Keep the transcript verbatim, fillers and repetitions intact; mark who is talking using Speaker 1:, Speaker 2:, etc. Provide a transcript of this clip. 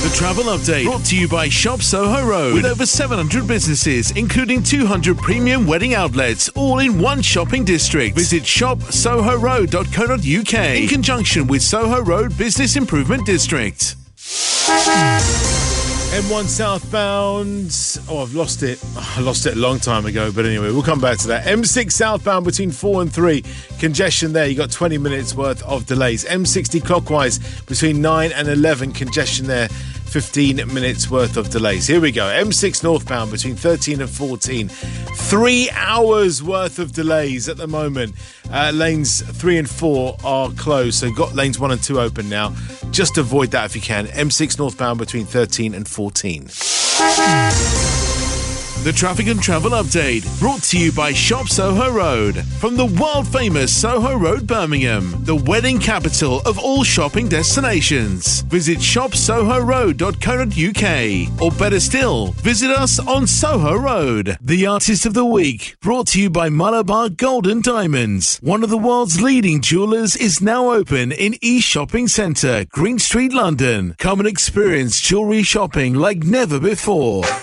Speaker 1: The travel update brought to you by Shop Soho Road. With over seven hundred businesses, including two hundred premium wedding outlets, all in one shopping district. Visit shop soho road dot co dot uk in conjunction with Soho Road Business Improvement District.
Speaker 2: M one southbound. Oh, I've lost it. Oh, I lost it a long time ago, but anyway, we'll come back to that. M six southbound between four and three. Congestion there. You got twenty minutes worth of delays. M sixty clockwise between nine and eleven. Congestion there. fifteen minutes worth of delays. Here we go. M six northbound between thirteen and fourteen. Three hours worth of delays at the moment. Uh, lanes three and four are closed, so you've got lanes one and two open now. Just avoid that if you can. M six northbound between thirteen and fourteen.
Speaker 1: The traffic and travel update brought to you by Shop Soho Road. From the world famous Soho Road, Birmingham, the wedding capital of all shopping destinations. Visit shop soho road dot co dot uk, or better still, visit us on Soho Road. The Artist of the Week brought to you by Malabar Gold and Diamonds. One of the world's leading jewellers is now open in East Shopping Centre, Green Street, London. Come and experience jewellery shopping like never before.